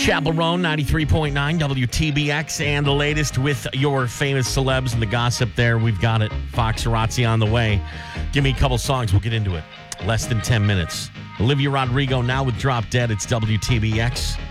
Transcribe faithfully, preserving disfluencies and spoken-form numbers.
Chapel Roan, ninety-three point nine W T B X, and the latest with your famous celebs and the gossip there. We've got it. Fox Arazzi on the way. Give me a couple songs. We'll get into it. Less than ten minutes. Olivia Rodrigo now with Drop Dead. It's W T B X.